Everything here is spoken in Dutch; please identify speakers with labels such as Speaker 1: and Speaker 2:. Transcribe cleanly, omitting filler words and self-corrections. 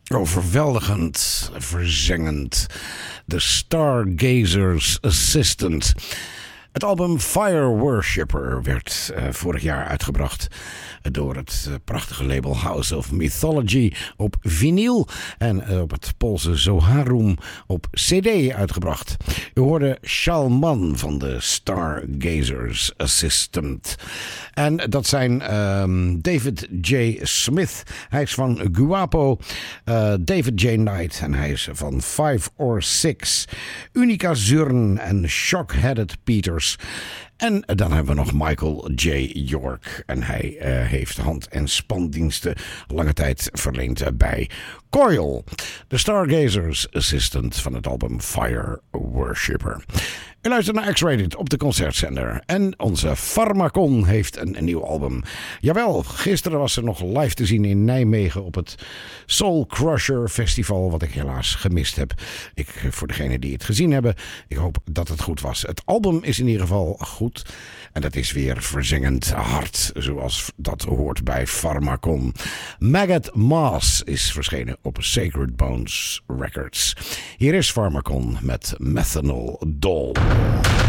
Speaker 1: Overweldigend, verzengend. The Stargazer's Assistant. Het album Fire Worshipper werd vorig jaar uitgebracht door het prachtige label House of Mythology op vinyl en op het Poolse Zoharum op cd uitgebracht. U hoorde Shalman van de Stargazer's Assistant. En dat zijn David J. Smith, hij is van Guapo, David J. Knight en hij is van 5 or 6, Unica Zurn en Shockheaded Peters. En dan hebben we nog Michael J. York. En hij heeft hand- en spandiensten lange tijd verleend bij Coil. De Stargazer's Assistant van het album Fire Worshipper. U luistert naar X-Rated op de concertzender. En onze Pharmakon heeft een nieuw album. Jawel, gisteren was er nog live te zien in Nijmegen op het Soul Crusher Festival. Wat ik helaas gemist heb. Voor degenen die het gezien hebben, ik hoop dat het goed was. Het album is in ieder geval goed. En dat is weer verzengend hard, zoals dat hoort bij Pharmakon. Maggot Mass is verschenen op Sacred Bones Records. Hier is Pharmakon met Methanol Doll.